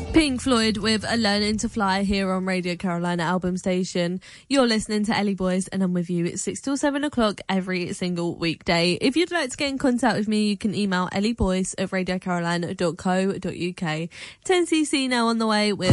Pink Floyd with a Learning to Fly here on Radio Carolina Album Station. You're listening to Ellie Boys and I'm with you at 6 till 7 o'clock every single weekday. If you'd like to get in contact with me, you can email ellieboyce@radiocarolina.co.uk. 10cc now on the way with